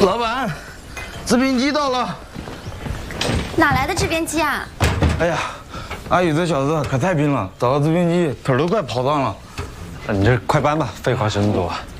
老板，制冰机到了。 哪来的制冰机啊？ 哎呀，阿宇这小子可太拼了，找到制冰机腿都快跑断了。 你这快搬吧，废话是那么多。